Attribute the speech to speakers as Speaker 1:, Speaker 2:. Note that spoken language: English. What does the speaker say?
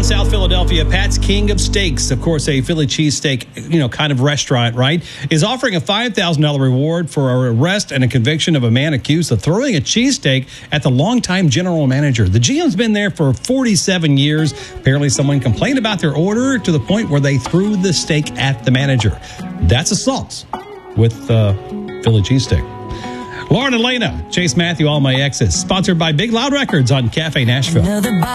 Speaker 1: downtown South Philadelphia, Pat's King of Steaks, of course, a Philly cheesesteak, kind of restaurant, right, is offering a $5,000 reward for an arrest and a conviction of a man accused of throwing a cheesesteak at the longtime general manager. The GM's been there for 47 years. Apparently, someone complained about their order to the point where they threw the steak at the manager. That's assault with Philly cheesesteak. Lauren Elena, Chase Matthew, All My Exes, sponsored by Big Loud Records on Cafe Nashville.